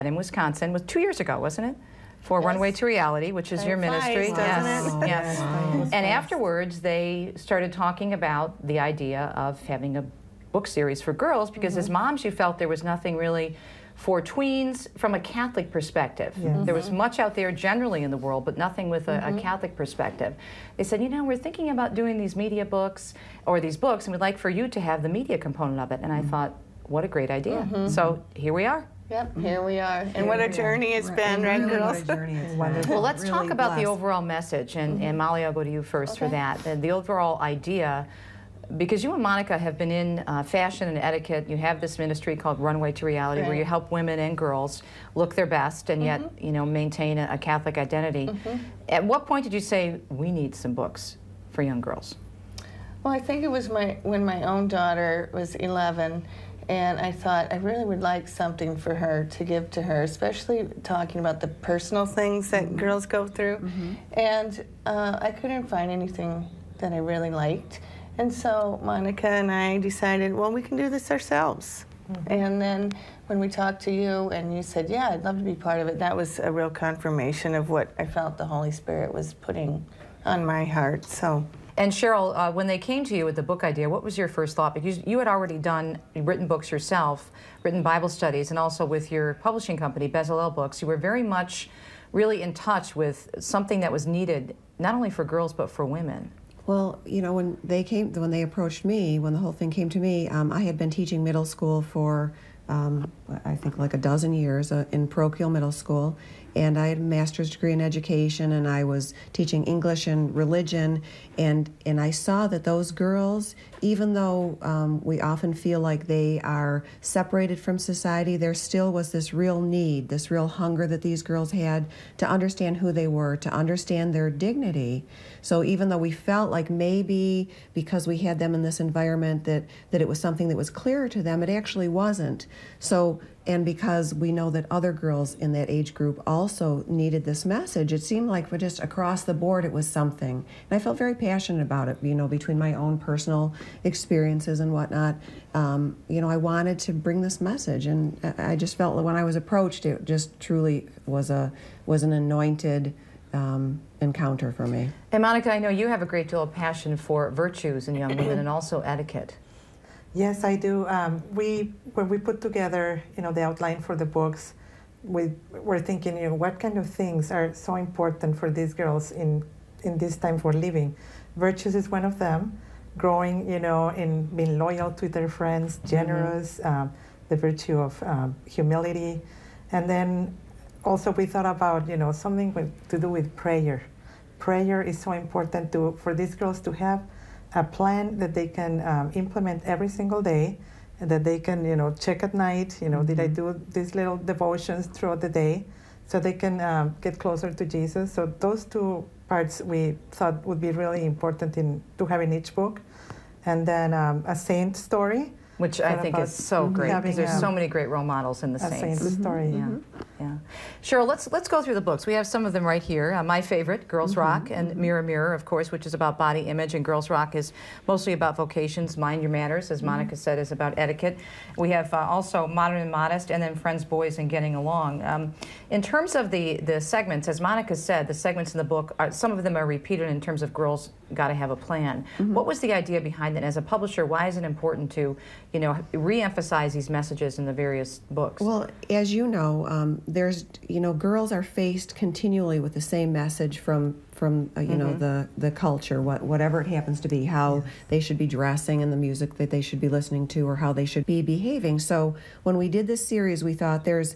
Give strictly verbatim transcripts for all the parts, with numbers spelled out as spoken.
in Wisconsin, was two years ago, wasn't it? For Yes. Runway to Reality, which is Time your ministry. flies, doesn't Yes, it? yes. Wow. And afterwards, they started talking about the idea of having a book series for girls, because Mm-hmm. as moms, you felt there was nothing really for tweens from a Catholic perspective. Yes. There was much out there generally in the world, but nothing with a, Mm-hmm. a Catholic perspective. They said, you know, we're thinking about doing these media books, or these books, and we'd like for you to have the media component of it. And I thought, what a great idea. Mm-hmm. So here we are. Yep, here we are. And what a journey it's been, right, Really girls? what a journey it's been. Well, let's Really talk about the blessed. overall message, and, and Molly, I'll go to you first for Okay. that. And the overall idea, because you and Monica have been in uh, fashion and etiquette. You have this ministry called Runway to Reality, where you Right. help women and girls look their best and yet, you know, maintain a, a Catholic identity. At what point did you say, we need some books for young girls? Well, I think it was my when my own daughter was eleven, and I thought I really would like something for her to give to her, especially talking about the personal things that girls go through. And uh, I couldn't find anything that I really liked. And so Monica and I decided, well, we can do this ourselves. And then when we talked to you and you said, yeah, I'd love to be part of it, that was a real confirmation of what I felt the Holy Spirit was putting on my heart. So. And Cheryl, uh, when they came to you with the book idea, what was your first thought? Because you had already done, written books yourself, written Bible studies, and also with your publishing company, Bezalel Books, you were very much really in touch with something that was needed, not only for girls, but for women. Well, you know, when they came, when they approached me, when the whole thing came to me, um, I had been teaching middle school for, um, I think, like a dozen years uh, in parochial middle school, and I had a master's degree in education, and I was teaching English and religion, and and I saw that those girls, even though um, we often feel like they are separated from society, there still was this real need, this real hunger that these girls had to understand who they were, to understand their dignity. So even though we felt like maybe because we had them in this environment that, that it was something that was clearer to them, it actually wasn't. So, and because we know that other girls in that age group also needed this message, it seemed like for just across the board it was something. And I felt very passionate about it, you know, between my own personal experiences and whatnot. Um, you know, I wanted to bring this message, and I just felt that when I was approached, it just truly was a was an anointed um, encounter for me. And Monica, I know you have a great deal of passion for virtues in young women and also etiquette. Yes, I do. Um, we when we put together, you know, the outline for the books, we were thinking, you know, what kind of things are so important for these girls in in this time for living. Virtues is one of them. Growing, you know, in being loyal to their friends, generous, mm-hmm. um, the virtue of um, humility, and then also we thought about, you know, something with, to do with prayer. Prayer is so important to for these girls to have a plan that they can um, implement every single day, and that they can, you know, check at night, you know, mm-hmm. did I do these little devotions throughout the day, so they can um, get closer to Jesus. So those two parts we thought would be really important in to have in each book. And then um, a saint story. Which I think is so great, because there's um, so many great role models in the a saints. saint story. Yeah, Mm-hmm. yeah. Cheryl, let's let's go through the books. We have some of them right here. Uh, my favorite, Girls Mm-hmm. Rock, and Mm-hmm. Mirror Mirror, of course, which is about body image, and Girls Rock is mostly about vocations. Mind Your Manners, as Mm-hmm. Monica said, is about etiquette. We have uh, also Modern and Modest, and then Friends, Boys, and Getting Along. Um, in terms of the the segments, as Monica said, the segments in the book, are, some of them are repeated in terms of girls got to have a plan. Mm-hmm. What was the idea behind it? As a publisher, why is it important to, you know, re-emphasize these messages in the various books? Well, as you know, um, there's, you know, girls are faced continually with the same message from from uh, you mm-hmm. know the the culture, what whatever it happens to be, how yes. they should be dressing and the music that they should be listening to, or how they should be behaving. So when we did this series, we thought there's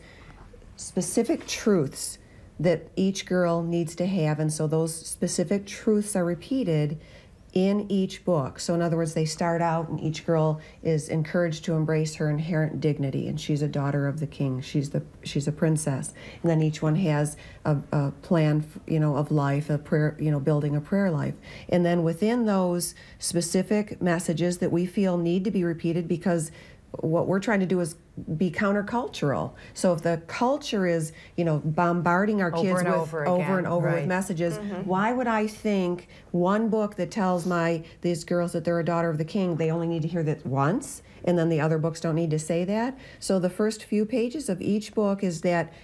specific truths that each girl needs to have, and so those specific truths are repeated in each book. So in other words, they start out and each girl is encouraged to embrace her inherent dignity, and she's a daughter of the king, she's the she's a princess. And then each one has a, a plan, you know, of life, a prayer, you know, building a prayer life. And then within those specific messages that we feel need to be repeated, because what we're trying to do is be countercultural. So if the culture is, you know, bombarding our over kids and with over, over again. and over Right. with messages, Mm-hmm. why would I think one book that tells my these girls that they're a daughter of the king, they only need to hear that once, and then the other books don't need to say that. So the first few pages of each book is that